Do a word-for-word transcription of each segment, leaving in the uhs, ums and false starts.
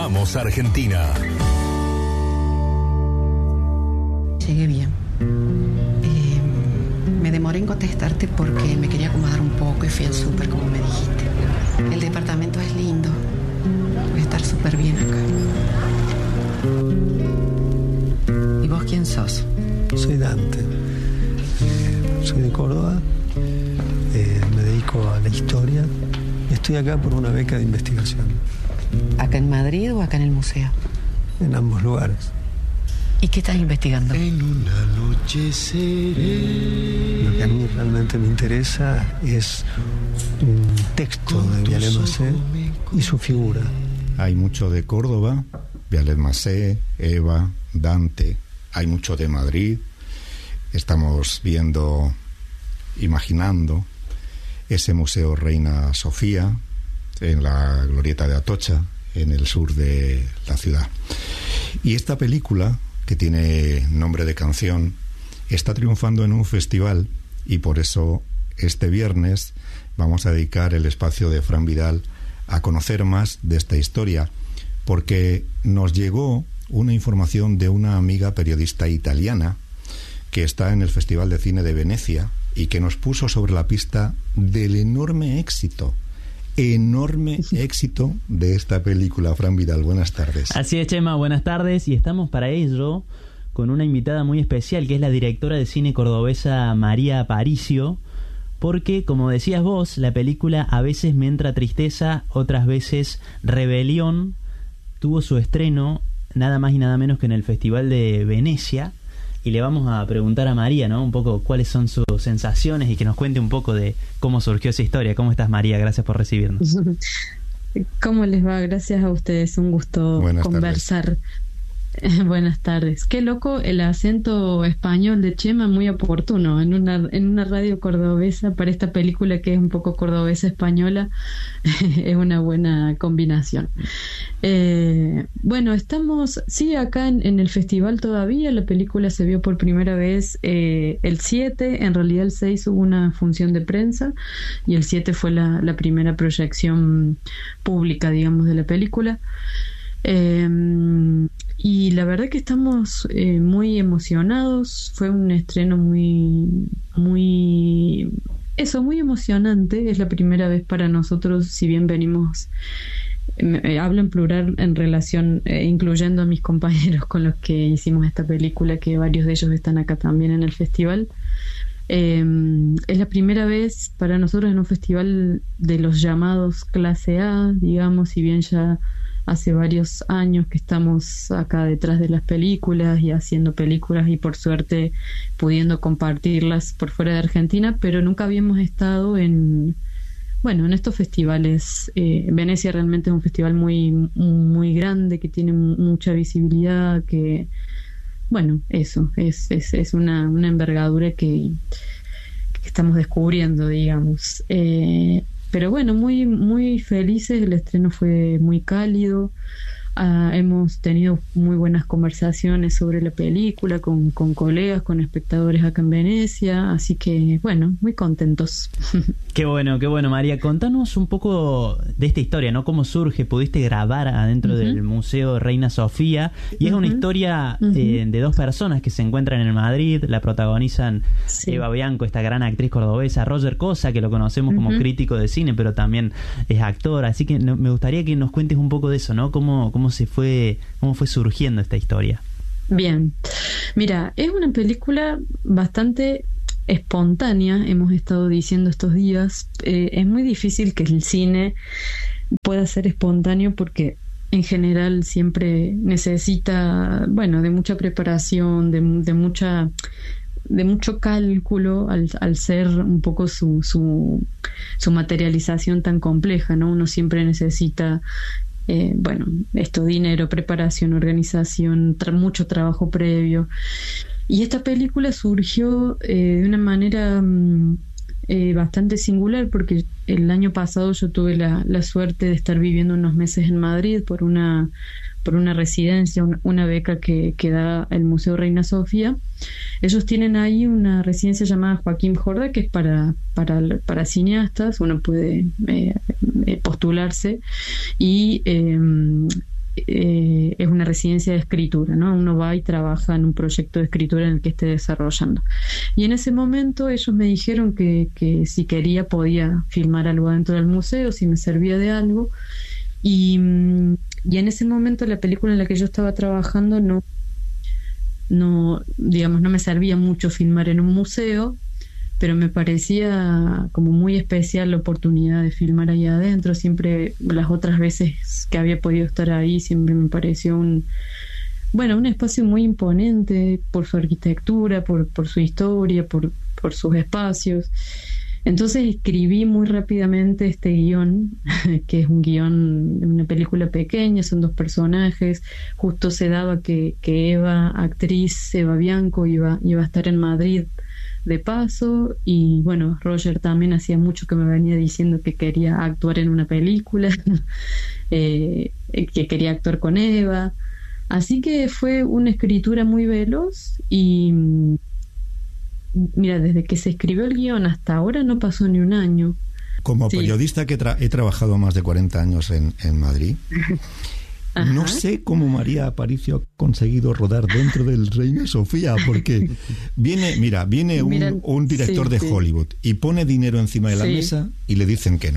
Amamos Argentina. Llegué bien. Eh, me demoré en contestarte porque me quería acomodar un poco y fui al súper como me dijiste. El departamento es lindo. Voy a estar súper bien acá. ¿Y vos quién sos? Soy Dante. Eh, soy de Córdoba. Eh, me dedico a la historia. Estoy acá por una beca de investigación. ¿Acá en Madrid o acá en el museo? En ambos lugares. ¿Y qué estás investigando? En una noche seré. Lo que a mí realmente me interesa es un texto de Vialet Massé y su figura. Hay mucho de Córdoba, Vialet Massé, Eva, Dante. Hay mucho de Madrid. Estamos viendo, imaginando ese Museo Reina Sofía en la glorieta de Atocha, en el sur de la ciudad. Y esta película, que tiene nombre de canción, está triunfando en un festival, y por eso este viernes vamos a dedicar el espacio de Fran Vidal a conocer más de esta historia, porque nos llegó una información de una amiga periodista italiana que está en el Festival de Cine de Venecia y que nos puso sobre la pista del enorme éxito, enorme éxito de esta película. Fran Vidal, buenas tardes. Así es, Chema, buenas tardes, y estamos para ello con una invitada muy especial, que es la directora de cine cordobesa María Aparicio, porque, como decías vos, la película A veces me entra tristeza, otras veces rebelión, tuvo su estreno nada más y nada menos que en el Festival de Venecia. Y le vamos a preguntar a María, ¿no? Un poco cuáles son sus sensaciones y que nos cuente un poco de cómo surgió esa historia. ¿Cómo estás, María? Gracias por recibirnos. ¿Cómo les va? Gracias a ustedes. Un gusto Buenas conversar. Tardes. Buenas tardes. Qué loco el acento español de Chema, muy oportuno en una en una radio cordobesa para esta película que es un poco cordobesa española. Es una buena combinación. Eh, bueno, estamos sí acá en, en el festival todavía. La película se vio por primera vez eh, el siete, en realidad el seis hubo una función de prensa y el siete fue la, la primera proyección pública, digamos, de la película. Eh, y la verdad que estamos eh, muy emocionados. Fue un estreno muy muy eso, muy emocionante. Es la primera vez para nosotros, si bien venimos, eh, hablo en plural en relación, eh, incluyendo a mis compañeros con los que hicimos esta película, que varios de ellos están acá también en el festival. Eh, es la primera vez para nosotros en un festival de los llamados clase A, digamos, si bien ya hace varios años que estamos acá detrás de las películas y haciendo películas y por suerte pudiendo compartirlas por fuera de Argentina, pero nunca habíamos estado en, bueno, en estos festivales. Eh, Venecia realmente es un festival muy, muy grande, que tiene mucha visibilidad, que, bueno, eso, es, es, es una, una envergadura que, que estamos descubriendo, digamos. Eh, Pero bueno, muy muy felices. El estreno fue muy cálido. Uh, hemos tenido muy buenas conversaciones sobre la película con, con colegas, con espectadores acá en Venecia, así que bueno, muy contentos. Qué bueno, qué bueno, María. Contanos un poco de esta historia, ¿no? ¿Cómo surge? Pudiste grabar adentro uh-huh. del Museo Reina Sofía, y uh-huh. es una historia uh-huh. eh, de dos personas que se encuentran en Madrid. La protagonizan sí. Eva Bianco, esta gran actriz cordobesa, Roger Cosa, que lo conocemos uh-huh. como crítico de cine, pero también es actor, así que no, me gustaría que nos cuentes un poco de eso, ¿no? ¿Cómo, cómo se fue, cómo fue surgiendo esta historia? Bien, mira, es una película bastante espontánea, hemos estado diciendo estos días. Eh, es muy difícil que el cine pueda ser espontáneo porque en general siempre necesita, bueno, de mucha preparación, de, de mucha de mucho cálculo al, al ser un poco su, su su materialización tan compleja, ¿no? Uno siempre necesita Eh, bueno, esto, dinero, preparación, organización, tra- mucho trabajo previo. Y esta película surgió eh, de una manera mm, eh, bastante singular, porque el año pasado yo tuve la, la suerte de estar viviendo unos meses en Madrid por una por una residencia, una, una beca que, que da el Museo Reina Sofía. Ellos tienen ahí una residencia llamada Joaquín Jorda, que es para, para, para cineastas. Uno puede eh, eh, postularse y eh, eh, es una residencia de escritura, ¿no? Uno va y trabaja en un proyecto de escritura en el que esté desarrollando. Y en ese momento ellos me dijeron que, que si quería podía filmar algo dentro del museo, si me servía de algo. Y, y en ese momento la película en la que yo estaba trabajando no, no, digamos, no me servía mucho filmar en un museo, pero me parecía como muy especial la oportunidad de filmar ahí adentro. Siempre, las otras veces que había podido estar ahí, siempre me pareció un, bueno, un espacio muy imponente por su arquitectura, por, por su historia, por, por sus espacios. Entonces escribí muy rápidamente este guión, que es un guión de una película pequeña, son dos personajes. Justo se daba que, que Eva, actriz Eva Bianco, iba, iba a estar en Madrid de paso, y bueno, Roger también hacía mucho que me venía diciendo que quería actuar en una película, eh, que quería actuar con Eva, así que fue una escritura muy veloz. Y mira, desde que se escribió el guión hasta ahora no pasó ni un año. Como sí. periodista que tra- he trabajado más de cuarenta años en, en Madrid, Ajá. no sé cómo María Aparicio ha conseguido rodar dentro del Reina Sofía, porque viene, mira, viene un, mira, un director sí, de sí. Hollywood y pone dinero encima de la sí. mesa y le dicen que no.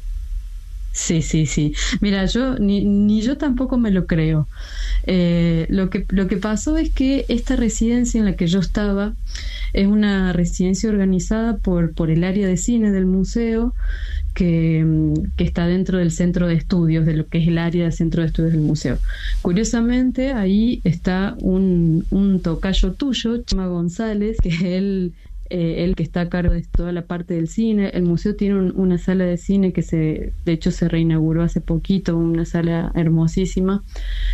Sí, sí, sí. Mira, yo ni, ni yo tampoco me lo creo. Eh, lo que lo que pasó es que esta residencia en la que yo estaba es una residencia organizada por por el área de cine del museo, que, que está dentro del centro de estudios, de lo que es el área del centro de estudios del museo. Curiosamente, ahí está un, un tocayo tuyo, Chema González, que es él Eh, el que está a cargo de toda la parte del cine. El museo tiene un, una sala de cine que se, de hecho se reinauguró hace poquito, una sala hermosísima,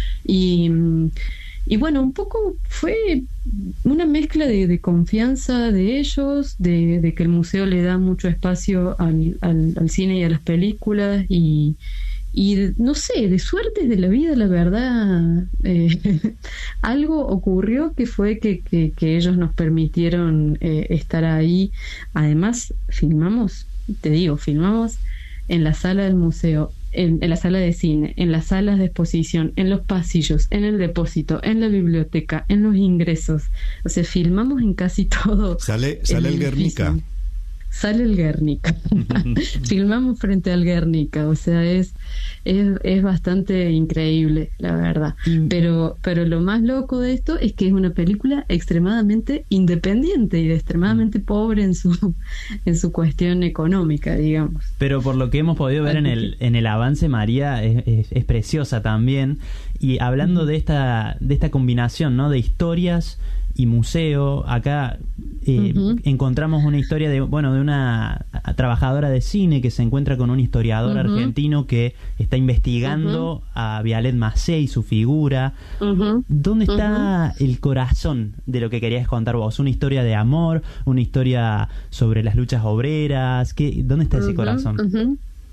y, y bueno, un poco fue una mezcla de, de confianza de ellos, de, de que el museo le da mucho espacio al, al, al cine y a las películas, y y no sé, de suertes de la vida, la verdad, eh, algo ocurrió que fue que, que, que ellos nos permitieron eh, estar ahí. Además, filmamos, te digo, filmamos en la sala del museo, en, en la sala de cine, en las salas de exposición, en los pasillos, en el depósito, en la biblioteca, en los ingresos. O sea, filmamos en casi todo. Sale, sale el, el Guernica. Sale el Guernica. Filmamos frente al Guernica, o sea, es, es es bastante increíble, la verdad. Mm. Pero pero lo más loco de esto es que es una película extremadamente independiente y extremadamente pobre en su en su cuestión económica, digamos. Pero por lo que hemos podido ver en el en el avance, María es, es, es preciosa también. Y hablando mm. de esta de esta combinación, ¿no?, de historias y museo, acá eh, uh-huh. encontramos una historia de bueno de una trabajadora de cine que se encuentra con un historiador uh-huh. argentino que está investigando uh-huh. a Vialet Macé y su figura. Uh-huh. ¿Dónde está uh-huh. el corazón de lo que querías contar vos? ¿Una historia de amor? ¿Una historia sobre las luchas obreras? ¿Qué, ¿Dónde está uh-huh. ese corazón? Uh-huh.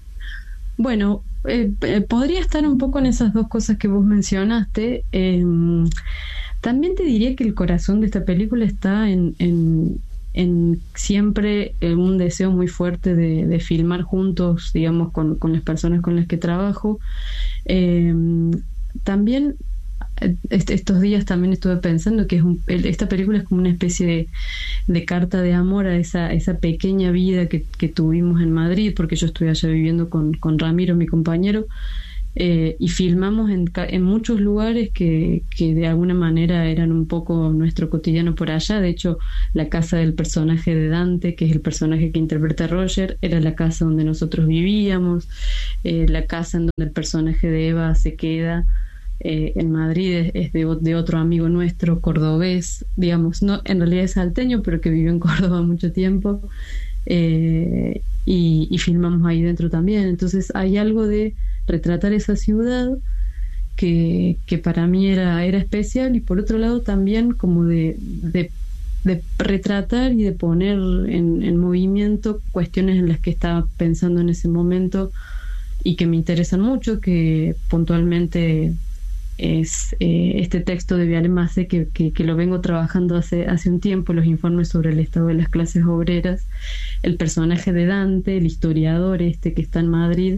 Bueno, eh, eh, podría estar un poco en esas dos cosas que vos mencionaste. Eh, También te diría que el corazón de esta película está en, en, en siempre en un deseo muy fuerte de, de filmar juntos, digamos, con, con las personas con las que trabajo. Eh, también est- estos días también estuve pensando que es un, esta película es como una especie de, de carta de amor a esa, esa pequeña vida que, que tuvimos en Madrid, porque yo estoy allá viviendo con, con Ramiro, mi compañero. Eh, y filmamos en, en muchos lugares que, que de alguna manera eran un poco nuestro cotidiano por allá. De hecho, la casa del personaje de Dante, que es el personaje que interpreta Roger, era la casa donde nosotros vivíamos. Eh, la casa en donde el personaje de Eva se queda eh, en Madrid es, es de, de otro amigo nuestro, cordobés, digamos, no, en realidad es salteño, pero que vivió en Córdoba mucho tiempo. Eh, y, y filmamos ahí dentro también. Entonces hay algo de retratar esa ciudad que, que para mí era, era especial, y por otro lado también como de, de, de retratar y de poner en, en movimiento cuestiones en las que estaba pensando en ese momento y que me interesan mucho, que puntualmente es eh, este texto de Vialet Macé que, que, que lo vengo trabajando hace, hace un tiempo, los informes sobre el estado de las clases obreras, el personaje de Dante, el historiador este que está en Madrid,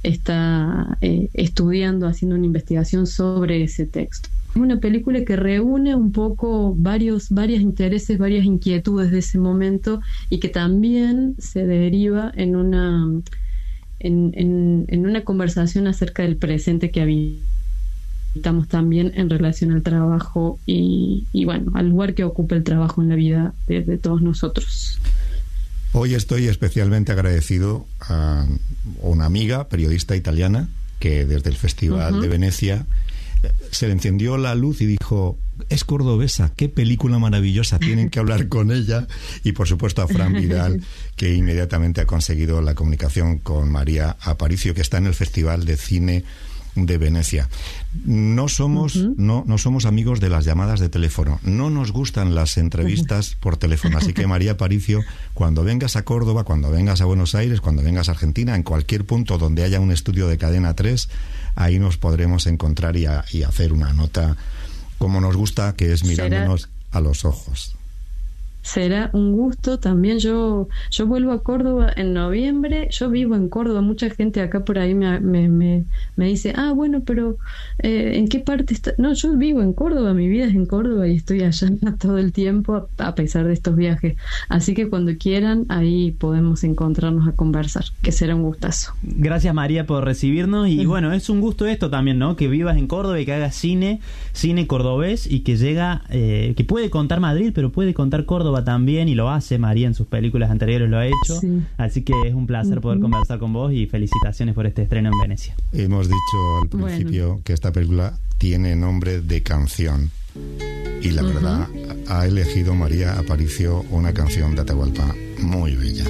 está eh, estudiando, haciendo una investigación sobre ese texto. Es una película que reúne un poco varios, varios intereses, varias inquietudes de ese momento y que también se deriva en una, en, en, en una conversación acerca del presente que habitamos también en relación al trabajo y, y bueno, al lugar que ocupa el trabajo en la vida de, de todos nosotros. Hoy estoy especialmente agradecido a una amiga, periodista italiana, que desde el Festival uh-huh. de Venecia se le encendió la luz y dijo: es cordobesa, qué película maravillosa, tienen que hablar con ella. Y por supuesto a Fran Vidal, que inmediatamente ha conseguido la comunicación con María Aparicio, que está en el Festival de Cine de Venecia. No somos uh-huh. no, no somos amigos de las llamadas de teléfono, no nos gustan las entrevistas por teléfono, así que María Aparicio, cuando vengas a Córdoba, cuando vengas a Buenos Aires, cuando vengas a Argentina, en cualquier punto donde haya un estudio de Cadena tres, ahí nos podremos encontrar y, a, y hacer una nota como nos gusta, que es mirándonos ¿Será? a los ojos. Será un gusto. También yo yo vuelvo a Córdoba en noviembre. Yo vivo en Córdoba. Mucha gente acá por ahí me, me, me, me dice, ah, bueno, pero eh, ¿en qué parte está? No, yo vivo en Córdoba. Mi vida es en Córdoba y estoy allá todo el tiempo a, a pesar de estos viajes. Así que cuando quieran, ahí podemos encontrarnos a conversar, que será un gustazo. Gracias, María, por recibirnos. Y bueno, es un gusto esto también, ¿no? Que vivas en Córdoba y que hagas cine, cine cordobés y que llega, eh, que puede contar Madrid, pero puede contar Córdoba también, y lo hace. María en sus películas anteriores lo ha hecho, sí. Así que es un placer poder conversar con vos y felicitaciones por este estreno en Venecia. Hemos dicho al principio bueno. que esta película tiene nombre de canción y la uh-huh. verdad ha elegido María Aparicio una canción de Atahualpa muy bella.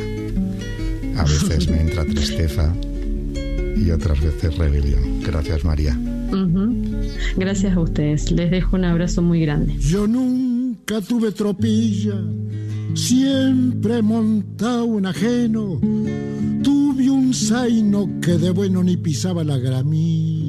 A veces me entra tristeza y otras veces rebelión. Gracias, María. Uh-huh. Gracias a ustedes, les dejo un abrazo muy grande. Yo nunca tuve tropilla, siempre montado en ajeno, tuve un zaino que de bueno ni pisaba la gramilla.